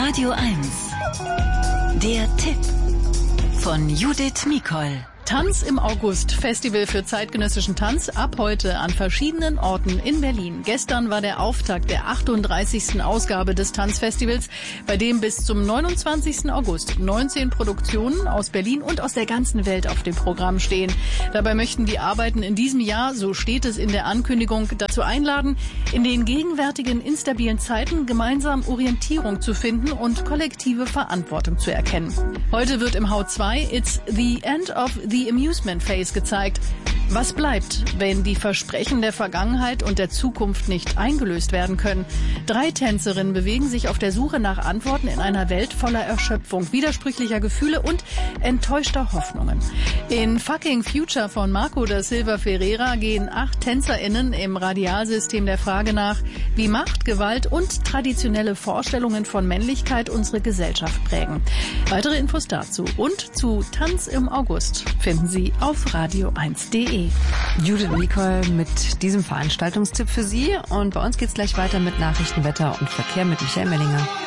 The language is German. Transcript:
Radio 1. Der Tipp von Judith Mikol. Tanz im August, Festival für zeitgenössischen Tanz, ab heute an verschiedenen Orten in Berlin. Gestern war der Auftakt der 38. Ausgabe des Tanzfestivals, bei dem bis zum 29. August 19 Produktionen aus Berlin und aus der ganzen Welt auf dem Programm stehen. Dabei möchten die Arbeiten in diesem Jahr, so steht es in der Ankündigung, dazu einladen, in den gegenwärtigen instabilen Zeiten gemeinsam Orientierung zu finden und kollektive Verantwortung zu erkennen. Heute wird im H2 It's the End of the Amusement Phase gezeigt. Was bleibt, wenn die Versprechen der Vergangenheit und der Zukunft nicht eingelöst werden können? 3 Tänzerinnen bewegen sich auf der Suche nach Antworten in einer Welt voller Erschöpfung, widersprüchlicher Gefühle und enttäuschter Hoffnungen. In Fucking Future von Marco da Silva Ferreira gehen 8 TänzerInnen im Radialsystem der Frage nach, wie Macht, Gewalt und traditionelle Vorstellungen von Männlichkeit unsere Gesellschaft prägen. Weitere Infos dazu und zu Tanz im August finden Sie auf radio1.de. Judith Mikol mit diesem Veranstaltungstipp für Sie. Und bei uns geht's gleich weiter mit Nachrichten, Wetter und Verkehr mit Michael Mellinger.